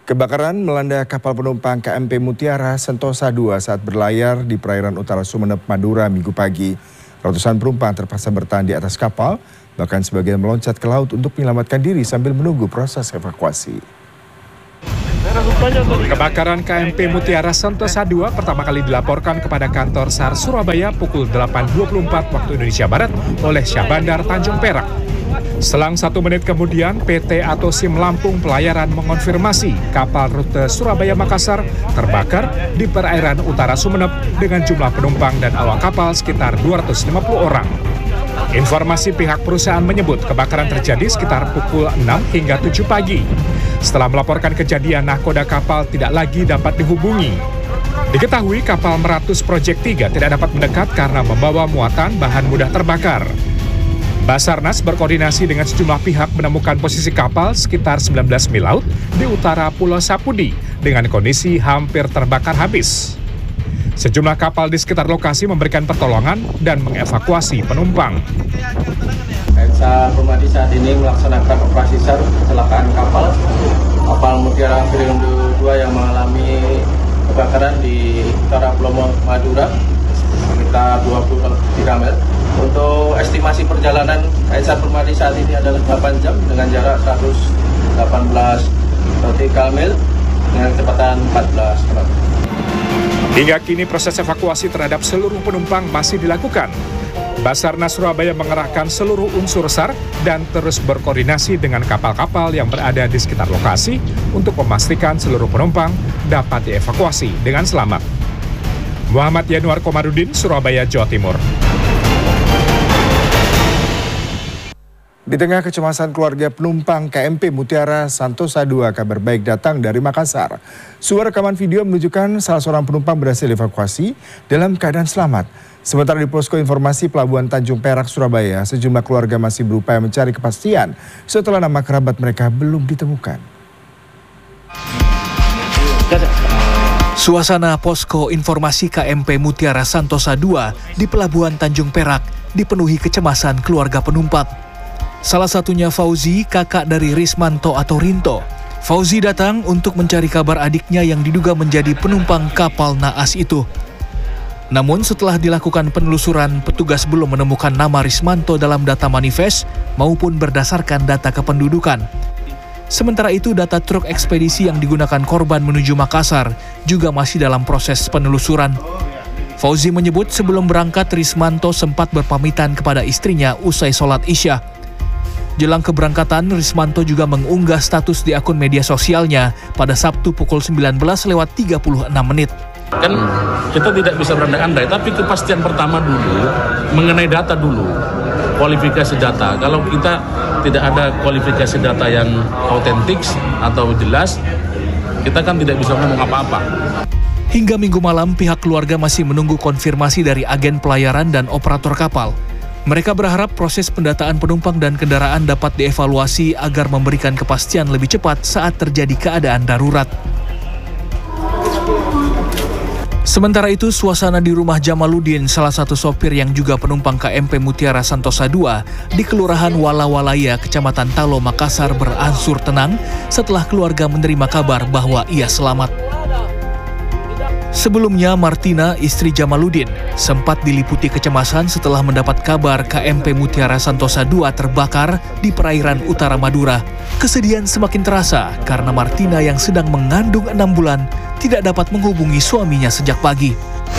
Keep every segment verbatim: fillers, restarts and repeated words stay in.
Kebakaran melanda kapal penumpang K M P Mutiara Sentosa dua saat berlayar di perairan utara Sumeneb, Madura minggu pagi. Ratusan penumpang terpaksa bertahan di atas kapal, bahkan sebagian meloncat ke laut untuk menyelamatkan diri sambil menunggu proses evakuasi. Kebakaran K M P Mutiara Sentosa dua pertama kali dilaporkan kepada kantor SAR Surabaya pukul delapan dua puluh empat waktu Indonesia Barat oleh Syahbandar Tanjung Perak. Selang satu menit kemudian, P T atau SIM Lampung Pelayaran mengonfirmasi kapal rute Surabaya-Makassar terbakar di perairan utara Sumeneb dengan jumlah penumpang dan awak kapal sekitar dua ratus lima puluh orang. Informasi pihak perusahaan menyebut kebakaran terjadi sekitar pukul enam hingga tujuh pagi. Setelah melaporkan kejadian, nahkoda kapal tidak lagi dapat dihubungi. Diketahui kapal Meratus Project tiga tidak dapat mendekat karena membawa muatan bahan mudah terbakar. Basarnas berkoordinasi dengan sejumlah pihak menemukan posisi kapal sekitar sembilan belas mil laut di utara Pulau Sapudi dengan kondisi hampir terbakar habis. Sejumlah kapal di sekitar lokasi memberikan pertolongan dan mengevakuasi penumpang. K S A Permadi saat ini melaksanakan operasi SAR kecelakaan kapal kapal Mutiara Perindo dua yang mengalami kebakaran di utara Pulau Madura sekitar dua puluh tiga mil. Untuk estimasi perjalanan K S A Permadi saat ini adalah delapan jam dengan jarak seratus delapan belas nautical mil dengan kecepatan empat belas knot. Hingga kini proses evakuasi terhadap seluruh penumpang masih dilakukan. Basarnas Surabaya mengerahkan seluruh unsur SAR dan terus berkoordinasi dengan kapal-kapal yang berada di sekitar lokasi untuk memastikan seluruh penumpang dapat dievakuasi dengan selamat. Muhammad Yanuar Komarudin, Surabaya, Jawa Timur. Di tengah kecemasan keluarga penumpang K M P Mutiara Sentosa dua, kabar baik datang dari Makassar. Sebuah rekaman video menunjukkan salah seorang penumpang berhasil dievakuasi dalam keadaan selamat. Sementara di posko informasi Pelabuhan Tanjung Perak, Surabaya, sejumlah keluarga masih berupaya mencari kepastian setelah nama kerabat mereka belum ditemukan. Suasana posko informasi K M P Mutiara Sentosa dua di Pelabuhan Tanjung Perak dipenuhi kecemasan keluarga penumpang. Salah satunya Fauzi, kakak dari Rismanto atau Rinto. Fauzi datang untuk mencari kabar adiknya yang diduga menjadi penumpang kapal naas itu. Namun setelah dilakukan penelusuran, petugas belum menemukan nama Rismanto dalam data manifest maupun berdasarkan data kependudukan. Sementara itu, data truk ekspedisi yang digunakan korban menuju Makassar juga masih dalam proses penelusuran. Fauzi menyebut sebelum berangkat, Rismanto sempat berpamitan kepada istrinya usai sholat Isya. Jelang keberangkatan, Rismanto juga mengunggah status di akun media sosialnya pada Sabtu pukul sembilan belas lewat tiga puluh enam menit. Kan kita tidak bisa berandai-andai, tapi kepastian pertama dulu mengenai data dulu, kualifikasi data. Kalau kita tidak ada kualifikasi data yang autentik atau jelas, kita kan tidak bisa ngomong apa-apa. Hingga minggu malam, pihak keluarga masih menunggu konfirmasi dari agen pelayaran dan operator kapal. Mereka berharap proses pendataan penumpang dan kendaraan dapat dievaluasi agar memberikan kepastian lebih cepat saat terjadi keadaan darurat. Sementara itu, suasana di rumah Jamaluddin, salah satu sopir yang juga penumpang K M P Mutiara Sentosa dua di Kelurahan Walawalaya, Kecamatan Talo, Makassar berangsur tenang setelah keluarga menerima kabar bahwa ia selamat. Sebelumnya, Martina, istri Jamaluddin, sempat diliputi kecemasan setelah mendapat kabar K M P Mutiara Sentosa dua terbakar di perairan utara Madura. Kesedihan semakin terasa karena Martina yang sedang mengandung enam bulan tidak dapat menghubungi suaminya sejak pagi.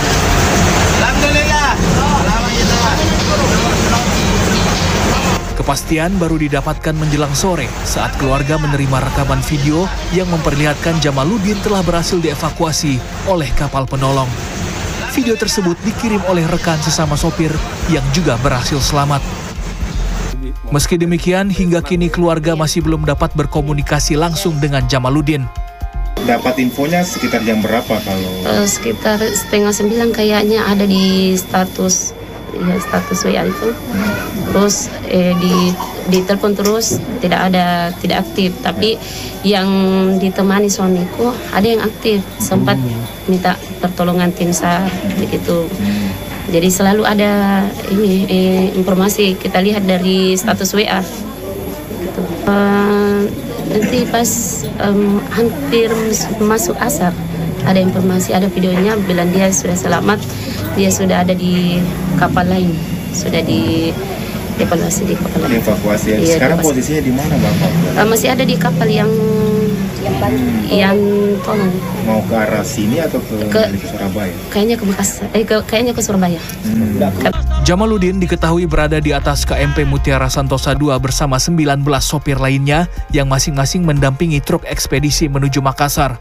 Kepastian baru didapatkan menjelang sore saat keluarga menerima rekaman video yang memperlihatkan Jamaluddin telah berhasil dievakuasi oleh kapal penolong. Video tersebut dikirim oleh rekan sesama sopir yang juga berhasil selamat. Meski demikian, hingga kini keluarga masih belum dapat berkomunikasi langsung dengan Jamaluddin. Dapat infonya sekitar jam berapa kalau? Uh, sekitar setengah sembilan kayaknya ada di status. Ya, status W A itu, terus eh, di di telepon terus tidak ada tidak aktif, tapi yang ditemani suamiku ada yang aktif, sempat minta pertolongan tim SAR begitu. Jadi selalu ada ini eh, informasi kita lihat dari status W A. Gitu. Uh, nanti pas um, hampir masuk asar ada informasi, ada videonya bilang dia sudah selamat, dia sudah ada di kapal lain, sudah di evaluasi di kapal lain. Evakuasi. Ya. Iya, Sekarang evakuasi. posisinya di mana Bapak? Uh, masih ada di kapal yang hmm. yang tolong. Mau ke arah sini atau ke, ke, ke Surabaya? Kayaknya ke Makassar, eh ke, kayaknya ke Surabaya. Hmm. Jamaluddin diketahui berada di atas K M P Mutiara Santosa dua bersama sembilan belas sopir lainnya yang masing-masing mendampingi truk ekspedisi menuju Makassar.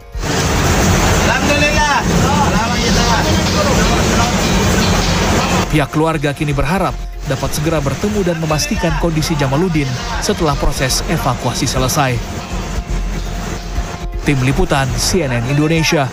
Pihak keluarga kini berharap dapat segera bertemu dan memastikan kondisi Jamaluddin setelah proses evakuasi selesai. Tim Liputan C N N Indonesia.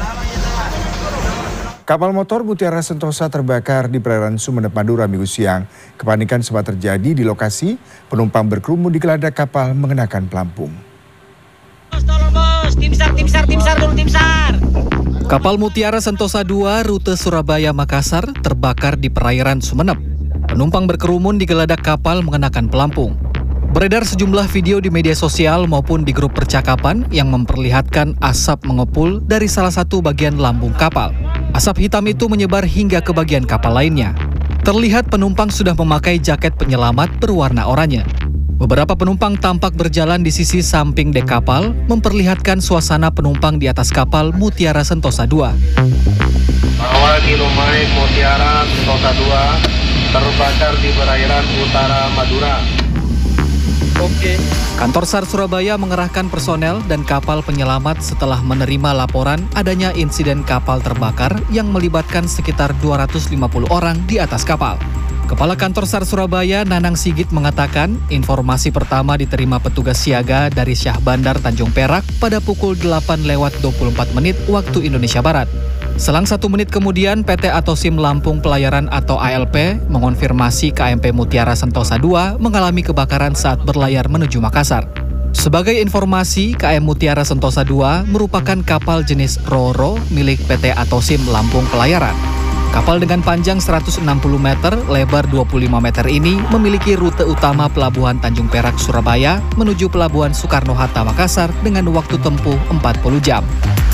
Kapal motor Mutiara Sentosa terbakar di perairan Sumeneb, Madura Minggu siang. Kepanikan sempat terjadi di lokasi, penumpang berkerumun di geladak kapal mengenakan pelampung. Bos, tolong bos, tim SAR, tim SAR, tim SAR dulu, tim SAR. Kapal Mutiara Sentosa dua rute Surabaya-Makassar terbakar di perairan Sumeneb. Penumpang berkerumun di geladak kapal mengenakan pelampung. Beredar sejumlah video di media sosial maupun di grup percakapan yang memperlihatkan asap mengepul dari salah satu bagian lambung kapal. Asap hitam itu menyebar hingga ke bagian kapal lainnya. Terlihat penumpang sudah memakai jaket penyelamat berwarna oranye. Beberapa penumpang tampak berjalan di sisi samping dek kapal, memperlihatkan suasana penumpang di atas kapal Mutiara Sentosa dua. Awal kilometer Mutiara Sentosa dua terbakar di perairan utara Madura. Oke. Kantor SAR Surabaya mengerahkan personel dan kapal penyelamat setelah menerima laporan adanya insiden kapal terbakar yang melibatkan sekitar dua ratus lima puluh orang di atas kapal. Kepala Kantor SAR Surabaya, Nanang Sigit, mengatakan informasi pertama diterima petugas siaga dari Syah Bandar Tanjung Perak pada pukul delapan lewat dua puluh empat menit waktu Indonesia Barat. Selang satu menit kemudian, P T Atosim Lampung Pelayaran atau A L P mengonfirmasi K M P Mutiara Sentosa dua mengalami kebakaran saat berlayar menuju Makassar. Sebagai informasi, K M Mutiara Sentosa dua merupakan kapal jenis Ro-Ro milik P T Atosim Lampung Pelayaran. Kapal dengan panjang seratus enam puluh meter, lebar dua puluh lima meter ini memiliki rute utama Pelabuhan Tanjung Perak, Surabaya menuju Pelabuhan Soekarno-Hatta, Makassar dengan waktu tempuh empat puluh jam.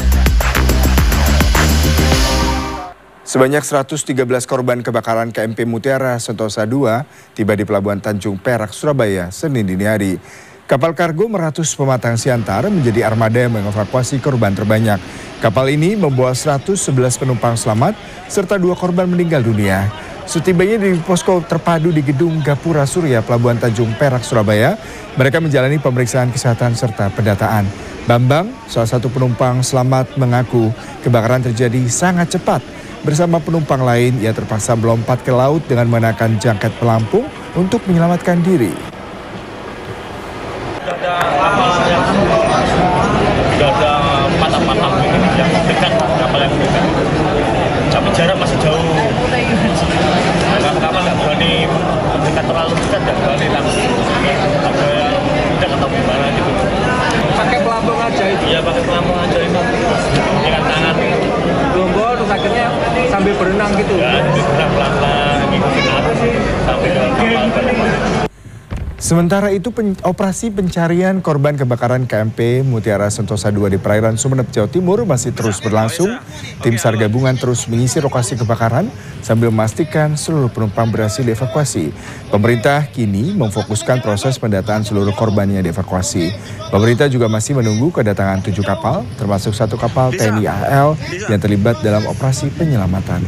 Sebanyak seratus tiga belas korban kebakaran K M P Mutiara Sentosa dua tiba di Pelabuhan Tanjung Perak, Surabaya, Senin dini hari. Kapal kargo meratus pematang siantar menjadi armada yang mengevakuasi korban terbanyak. Kapal ini membawa seratus sebelas penumpang selamat serta dua korban meninggal dunia. Setibanya di posko terpadu di Gedung Gapura Surya Pelabuhan Tanjung Perak, Surabaya, mereka menjalani pemeriksaan kesehatan serta pendataan. Bambang, salah satu penumpang selamat, mengaku kebakaran terjadi sangat cepat. Bersama penumpang lain, ia terpaksa melompat ke laut dengan mengenakan jaket pelampung untuk menyelamatkan diri. Tidak ada kapal yang tidak ada patah-patah yang dekat, kapal yang dekat. Tapi jarak masih jauh. Kapal nggak berani dekat terlalu dekat, nggak berani langsung. Ada tidak ketemu gimana gitu. Pakai pelampung aja itu? Iya, pakai pelampung aja itu. Dengan tangan. Lombo terus akhirnya sambil berenang gitu? Ya, berenang pelan-pelan, ngikutin arus sampai ke kapal. Sementara itu pen, operasi pencarian korban kebakaran K M P Mutiara Sentosa dua di perairan Sumeneb, Jawa Timur masih terus berlangsung. Tim SAR gabungan terus mengisi lokasi kebakaran sambil memastikan seluruh penumpang berhasil dievakuasi. Pemerintah kini memfokuskan proses pendataan seluruh korban yang dievakuasi. Pemerintah juga masih menunggu kedatangan tujuh kapal, termasuk satu kapal T N I A L yang terlibat dalam operasi penyelamatan.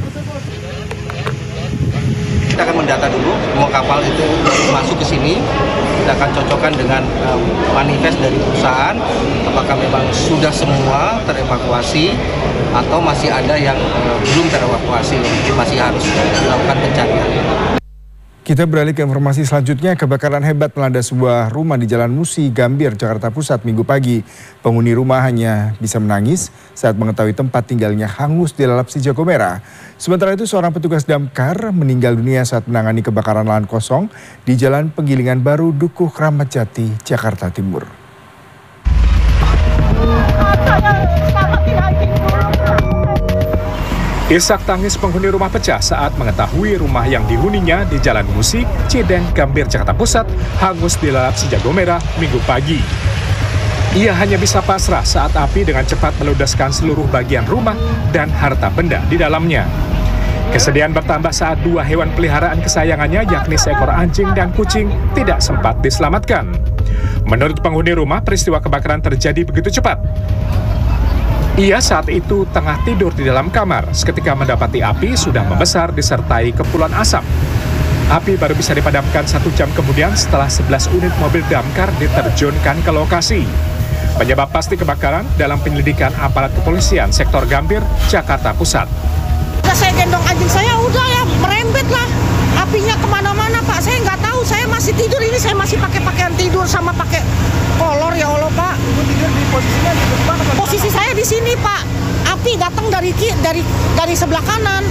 Kita akan mendata dulu semua kapal itu masuk ke sini. Kita akan cocokkan dengan um, manifest dari perusahaan. Apakah memang sudah semua terevakuasi atau masih ada yang uh, belum terevakuasi, mungkin masih harus dilakukan pencarian. Kita beralih ke informasi selanjutnya. Kebakaran hebat melanda sebuah rumah di Jalan Musi, Gambir, Jakarta Pusat Minggu pagi. Penghuni rumah hanya bisa menangis saat mengetahui tempat tinggalnya hangus dilalap si jago merah. Sementara itu seorang petugas damkar meninggal dunia saat menangani kebakaran lahan kosong di Jalan Penggilingan Baru, Dukuh, Kramat Jati, Jakarta Timur. Isak tangis penghuni rumah pecah saat mengetahui rumah yang dihuninya di Jalan Musi, Cideng, Gambir, Jakarta Pusat hangus dilalap si jago merah Minggu pagi. Ia hanya bisa pasrah saat api dengan cepat meludeskan seluruh bagian rumah dan harta benda di dalamnya. Kesedihan bertambah saat dua hewan peliharaan kesayangannya, yakni seekor anjing dan kucing, tidak sempat diselamatkan. Menurut penghuni rumah, peristiwa kebakaran terjadi begitu cepat. Ia saat itu tengah tidur di dalam kamar, seketika mendapati api sudah membesar disertai kepulan asap. Api baru bisa dipadamkan satu jam kemudian setelah sebelas unit mobil damkar diterjunkan ke lokasi. Penyebab pasti kebakaran dalam penyelidikan aparat kepolisian sektor Gambir, Jakarta Pusat. Udah saya gendong anjing saya, udah ya merembet lah. Apinya kemana-mana Pak, saya nggak tahu. Saya masih tidur ini, saya masih pakai pakaian tidur sama pakai kolor ya Allah Pak. Ibu tidur di posisinya di depan? Posisi saya di sini Pak. Api datang dari dari dari sebelah kanan.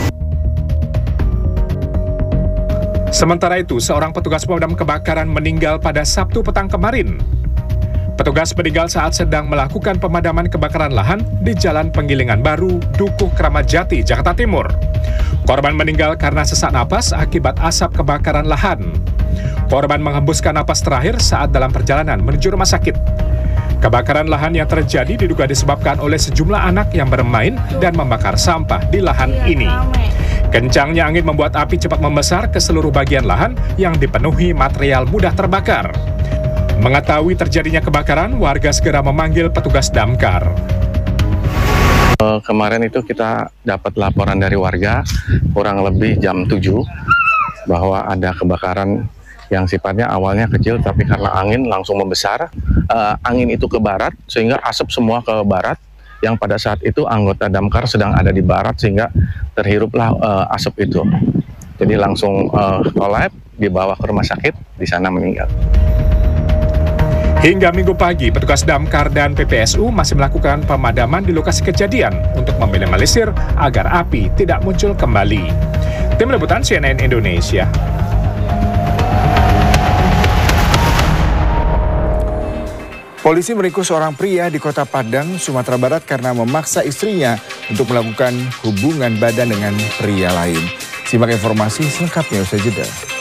Sementara itu, seorang petugas pemadam kebakaran meninggal pada Sabtu petang kemarin. Petugas meninggal saat sedang melakukan pemadaman kebakaran lahan di Jalan Penggilingan Baru, Dukuh Kramat Jati, Jakarta Timur. Korban meninggal karena sesak napas akibat asap kebakaran lahan. Korban menghembuskan napas terakhir saat dalam perjalanan menuju rumah sakit. Kebakaran lahan yang terjadi diduga disebabkan oleh sejumlah anak yang bermain dan membakar sampah di lahan ini. Kencangnya angin membuat api cepat membesar ke seluruh bagian lahan yang dipenuhi material mudah terbakar. Mengetahui terjadinya kebakaran, warga segera memanggil petugas damkar. Kemarin itu kita dapat laporan dari warga kurang lebih jam tujuh bahwa ada kebakaran yang sifatnya awalnya kecil tapi karena angin langsung membesar. Uh, angin itu ke barat sehingga asap semua ke barat, yang pada saat itu anggota damkar sedang ada di barat sehingga terhiruplah uh, asap itu. Jadi langsung uh, kolab, dibawa ke rumah sakit, di sana meninggal. Hingga Minggu pagi, petugas damkar dan P P S U masih melakukan pemadaman di lokasi kejadian untuk meminimalisir agar api tidak muncul kembali. Tim Liputan C N N Indonesia. Polisi meringkus seorang pria di Kota Padang, Sumatera Barat karena memaksa istrinya untuk melakukan hubungan badan dengan pria lain. Simak informasi selengkapnya usai jeda.